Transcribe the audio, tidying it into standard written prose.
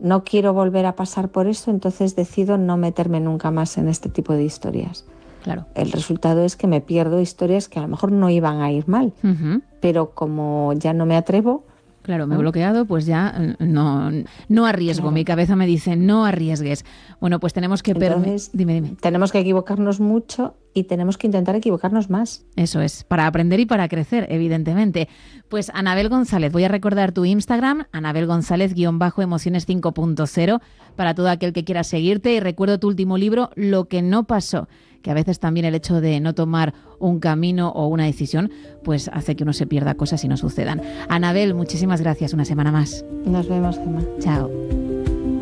no quiero volver a pasar por esto, entonces decido no meterme nunca más en este tipo de historias. Claro. El resultado es que me pierdo historias que a lo mejor no iban a ir mal, pero como ya no me atrevo... Claro, me he bloqueado, pues ya no arriesgo. Claro. Mi cabeza me dice, no arriesgues. Bueno, pues tenemos que... Entonces, Dime. Tenemos que equivocarnos mucho y tenemos que intentar equivocarnos más. Eso es, para aprender y para crecer, evidentemente. Pues Anabel González, voy a recordar tu Instagram, Anabel González_emociones 5.0, para todo aquel que quiera seguirte. Y recuerdo tu último libro, Lo que no pasó, que a veces también el hecho de no tomar un camino o una decisión, pues hace que uno se pierda cosas y no sucedan. Anabel, muchísimas gracias una semana más. Nos vemos, Gemma. Chao.